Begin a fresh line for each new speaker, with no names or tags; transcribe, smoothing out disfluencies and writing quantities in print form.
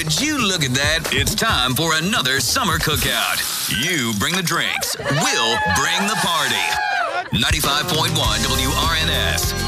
Would you look at that? It's time for another summer cookout. You bring the drinks. We'll bring the party. 95.1 WRNS.